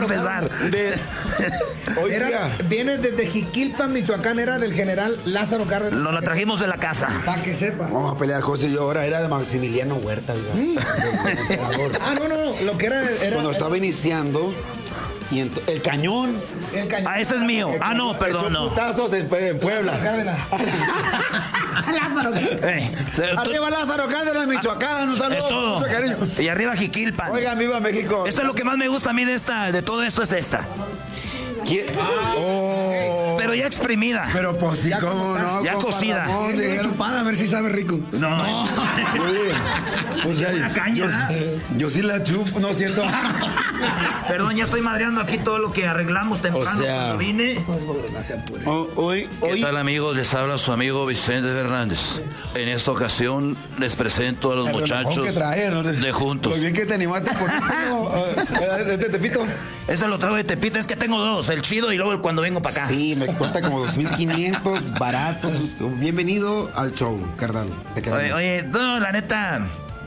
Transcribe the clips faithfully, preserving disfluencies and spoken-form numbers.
empezar. De... Era, viene desde Jiquilpan, Michoacán, era del general Lázaro Cárdenas. Nos la trajimos de la casa. Para que sepa. Vamos a pelear, José y yo. Ahora era de Maximiliano Huerta, ¿Mm? Ah, no, no, no. Lo que era. era Cuando estaba iniciando. Y ent- el cañón. El cañón. Ah, ese es mío. Ah, no, perdón, no. Putazos en, en Puebla. Lázaro Cárdenas. Lázaro Cárdenas. Eh, tú- Arriba Lázaro Cárdenas, Michoacán. Un saludo. es todo. Mucho cariño. Y arriba Jiquilpan. Oigan, viva México. Esto es lo que más me gusta a mí de esta, de todo esto es esta. ¿Quién? Oh. Pero ya exprimida. Pero pues sí, cómo no. Ya compa cocida. Ramón, Una dijeron. chupada, a ver si sabe rico. No. Oye, o sea, Una caña, yo, ¿verdad? yo sí la chupo, no es cierto. Perdón, ya estoy madreando aquí todo lo que arreglamos temprano O sea- cuando vine. O- hoy, ¿Qué hoy, tal, amigos? Les habla su amigo Vicente Fernández. En esta ocasión les presento a los el relojón muchachos que trae, ¿no? de Juntos. Lo bien que te animaste por este Tepito. Ese lo traigo de Tepito, es que tengo dos, el chido y luego el cuando vengo para acá. Sí, me cuesta como dos mil quinientos, barato. Bienvenido al show, carnal. Te queremos. Oye, oye, no, la neta,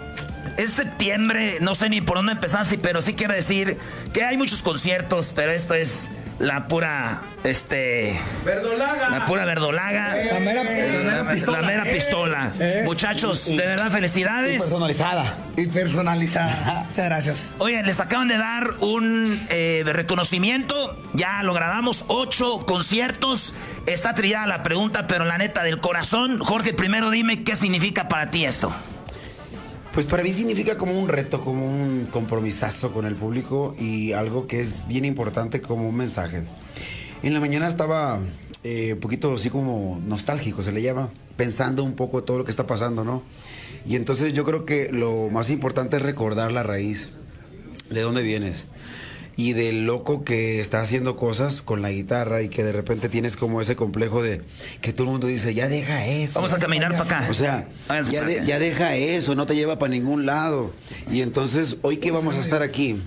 es septiembre, no sé ni por dónde empezar, sí, pero sí quiero decir que hay muchos conciertos, pero esto es la pura, este... Verdolaga. La pura verdolaga. La mera, la mera La, pistola. la mera pistola. Eh. Muchachos, de verdad, felicidades. Personalizada. Y personalizada. Muchas gracias. Oye, les acaban de dar un eh, reconocimiento. Ya lo grabamos, ocho conciertos. Está trillada la pregunta, pero la neta, del corazón. Jorge, primero dime qué significa para ti esto. Pues para mí significa como un reto, como un compromisazo con el público y algo que es bien importante como un mensaje. En la mañana estaba eh, un poquito así como nostálgico, se le llama, pensando un poco todo lo que está pasando, ¿no? Y entonces yo creo que lo más importante es recordar la raíz, de dónde vienes. Y del loco que está haciendo cosas con la guitarra y que de repente tienes como ese complejo de que todo el mundo dice, ya deja eso. Vamos a caminar para acá. O sea, Háganse ya, para de- acá. ya deja eso, no te lleva para ningún lado. Y entonces, hoy que vamos a estar aquí,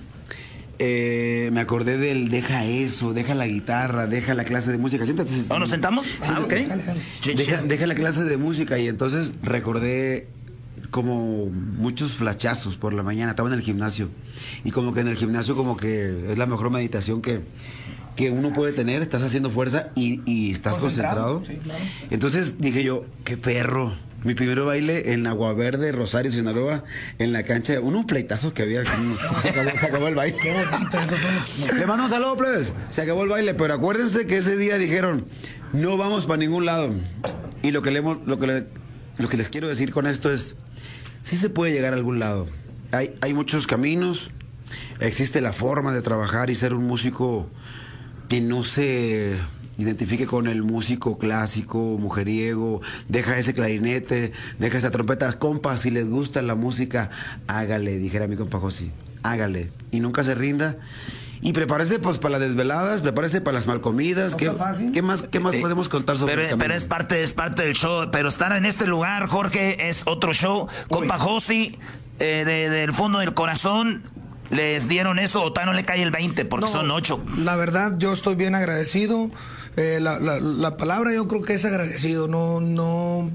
eh, me acordé del deja eso, deja la guitarra, deja la clase de música. Siéntate. ¿O nos sentamos? Ah, ok. Sí, Deja, sí. deja la clase de música y entonces recordé como muchos flachazos por la mañana. Estaba en el gimnasio y como que en el gimnasio como que es la mejor meditación que, que uno puede tener. Estás haciendo fuerza y, y estás concentrado. Concentrado, sí, claro. Entonces dije yo, qué perro. Mi primer baile en Agua Verde, Rosario, Sinaloa, en la cancha, unos pleitazos que había. Aquí. Se acabó, se acabó el baile. Qué bonito eso fue. Le mando un saludo, plebes. Se acabó el baile, pero acuérdense que ese día dijeron, no vamos para ningún lado. Y lo que, le, hemos- lo, que le- lo que les quiero decir con esto es, sí se puede llegar a algún lado. Hay, hay muchos caminos, existe la forma de trabajar y ser un músico que no se identifique con el músico clásico, mujeriego, deja ese clarinete, deja esa trompeta. Compa, si les gusta la música, hágale, dijera mi compa Josi, hágale. Y nunca se rinda. Y prepárese pues para las desveladas, prepárese para las malcomidas. No ¿Qué, está fácil. ¿qué más, qué más Sí. podemos contar sobre pero, el camino? pero es parte, es parte del show. Pero estar en este lugar, Jorge, es otro show. Compa Josi, eh, de- del fondo del corazón, les dieron eso o tal no le cae el veinte porque No, son ocho. La verdad, yo estoy bien agradecido. Eh, la, la- la palabra yo creo que es agradecido. No, no,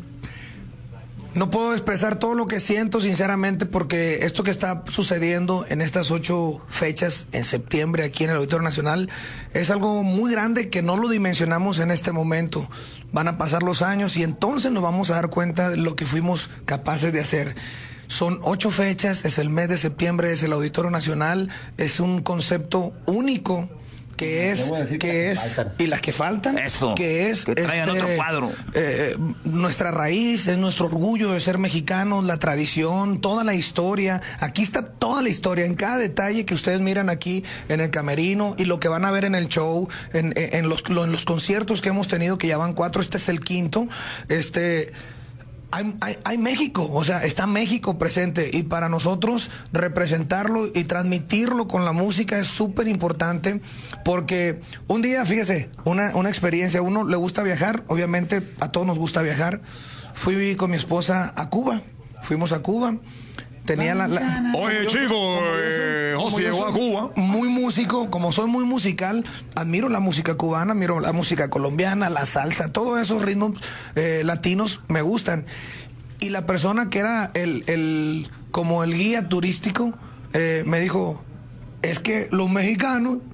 no puedo expresar todo lo que siento, sinceramente, porque esto que está sucediendo en estas ocho fechas en septiembre aquí en el Auditorio Nacional es algo muy grande que no lo dimensionamos en este momento. Van a pasar los años y entonces nos vamos a dar cuenta de lo que fuimos capaces de hacer. Son ocho fechas, es el mes de septiembre, es el Auditorio Nacional, es un concepto único que es, voy a decir que que es, faltan. y las que faltan, Eso, que es, que traigan otro cuadro. eh, eh, nuestra raíz, es nuestro orgullo de ser mexicanos, la tradición, toda la historia. Aquí está toda la historia, en cada detalle que ustedes miran aquí en el camerino y lo que van a ver en el show, en, en- en los, lo- en los conciertos que hemos tenido, que ya van cuatro, este es el quinto. Este. Hay, hay, hay México, o sea, está México presente y para nosotros representarlo y transmitirlo con la música es súper importante porque un día, fíjese, una, una experiencia, a uno le gusta viajar, obviamente a todos nos gusta viajar. Fui con mi esposa a Cuba, fuimos a Cuba. Tenía la, la- Oye, como yo- chico, como yo soy- eh, como José yo llegó soy a Cuba. Muy músico, como soy muy musical, admiro la música cubana, admiro la música colombiana, la salsa, todos esos ritmos eh, latinos me gustan. Y la persona que era el, el como el guía turístico eh, me dijo, es que los mexicanos